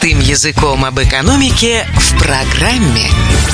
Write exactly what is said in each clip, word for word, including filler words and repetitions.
Простым языком об экономике в программе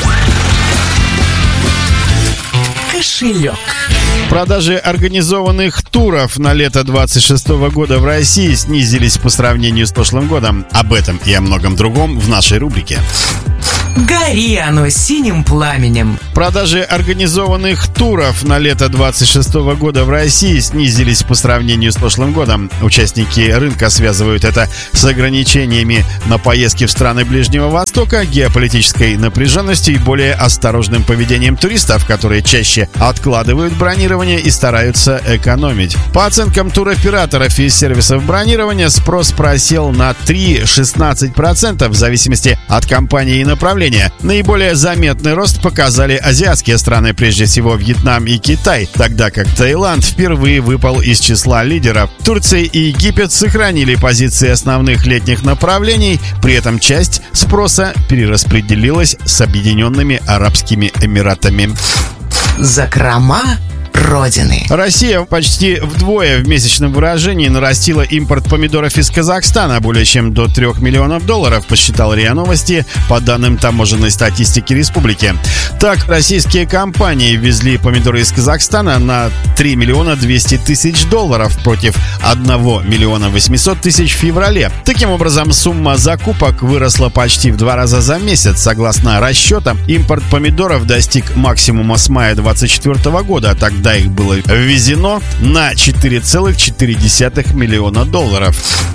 «Кошелек». Продажи организованных туров на лето двадцать шестого года в России снизились по сравнению с прошлым годом. Об этом и о многом другом в нашей рубрике. Гори оно синим пламенем. Продажи организованных туров на лето двадцать шестого года в России снизились по сравнению с прошлым годом. Участники рынка связывают это с ограничениями на поездки в страны Ближнего Востока, геополитической напряженностью и более осторожным поведением туристов, которые чаще откладывают бронирование и стараются экономить. По оценкам туроператоров и сервисов бронирования, спрос просел на три целых шестнадцать сотых процента в зависимости от компании и направления. Наиболее заметный рост показали азиатские страны, прежде всего Вьетнам и Китай, тогда как Таиланд впервые выпал из числа лидеров. Турция и Египет сохранили позиции основных летних направлений, при этом часть спроса перераспределилась с Объединенными Арабскими Эмиратами. Закрома Родины. Россия почти вдвое в месячном выражении нарастила импорт помидоров из Казахстана, более чем до трех миллионов долларов, посчитал РИА Новости по данным таможенной статистики республики. Так, российские компании везли помидоры из Казахстана на три миллиона двести тысяч долларов против одного миллиона восемьсот тысяч в феврале. Таким образом, сумма закупок выросла почти в два раза за месяц. Согласно расчетам, импорт помидоров достиг максимума с мая двадцать четвёртого года. Тогда их было ввезено на четыре целых четыре десятых миллиона долларов.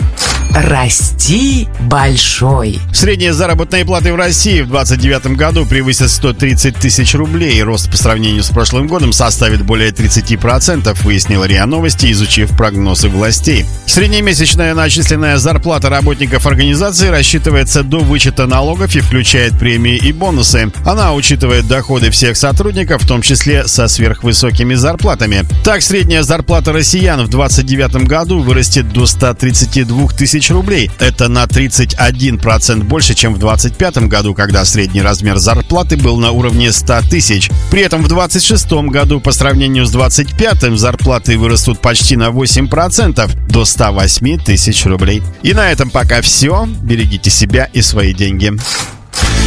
Расти большой. Средняя заработная плата в России в двадцать девятом году превысит сто тридцать тысяч рублей. Рост по сравнению с прошлым годом составит более тридцать процентов, выяснила РИА Новости, изучив прогнозы властей. Среднемесячная начисленная зарплата работников организации рассчитывается до вычета налогов и включает премии и бонусы. Она учитывает доходы всех сотрудников, в том числе со сверхвысокими зарплатами. Так, средняя зарплата россиян в двадцать девятом году вырастет до ста тридцати двух тысяч рублей. Это на тридцать один процент больше, чем в двадцать пятом году, когда средний размер зарплаты был на уровне ста тысяч. При этом в двадцать шестом году по сравнению с двадцать пятым зарплаты вырастут почти на восемь процентов, до ста восьми тысяч рублей. И на этом пока все. Берегите себя и свои деньги.